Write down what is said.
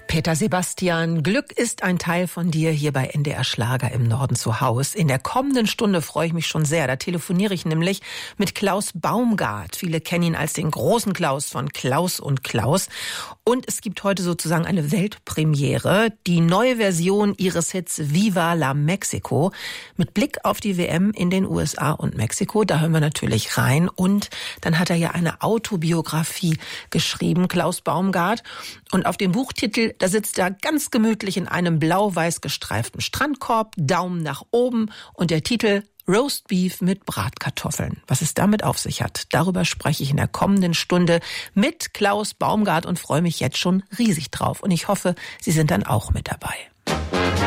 Peter Sebastian, Glück ist ein Teil von dir hier bei NDR Schlager im Norden zu Haus. In der kommenden Stunde freue ich mich schon sehr. Da telefoniere ich nämlich mit Klaus Baumgart. Viele kennen ihn als den großen Klaus von Klaus und Klaus. Und es gibt heute sozusagen eine Weltpremiere. Die neue Version ihres Hits Viva la Mexico. Mit Blick auf die WM in den USA und Mexiko. Da hören wir natürlich rein. Und dann hat er ja eine Autobiografie geschrieben, Klaus Baumgart. Und auf dem Buchtitel, da sitzt er ganz gemütlich in einem blau-weiß gestreiften Strandkorb, Daumen nach oben und der Titel Roastbeef mit Bratkartoffeln. Was es damit auf sich hat, darüber spreche ich in der kommenden Stunde mit Klaus Baumgart und freue mich jetzt schon riesig drauf. Und ich hoffe, Sie sind dann auch mit dabei.